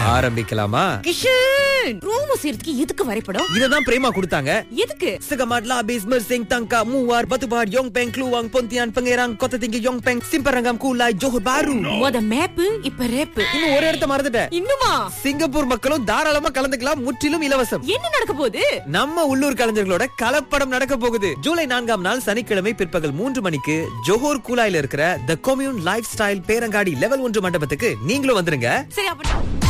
ஆரம்பிக்கலாமா? கிஷன், ரூம் சேர்த்துக்கு எதுக்கு வரைபடம்? இததான் பிரேமா கொடுத்தாங்க. எதுக்கு? Segamatla Bismer Singh Tangka Muar Batubar Yongpeng Kluang Pontian Pangerang Kota Tinggi Yongpeng Simparangam Kulai Johor Bahru. மொத மேப்பு, இப்ப ரேப்பு. இன்னும் ஒரு இடத்த மறந்துட்டேன். இன்னுமா? சிங்கப்பூர் மக்களும் தாராளமா கலந்துக்கலாம், முற்றிலும் இலவசம். என்ன நடக்க போகுது? நம்ம உள்ளூர் கலைஞர்களோட கலப்படம் நடக்க போகுது. ஜூலை 4ஆம் நாள் சனிக்கிழமை பிற்பகல் 3 மணிக்கு ஜோஹர் கூலாயில இருக்கிற தி கம்யூன் லைஃப் ஸ்டைல் பேரங்காடி லெவல் 1 மண்டபத்துக்கு நீங்களும் வந்துருங்க. சரி, அப்ப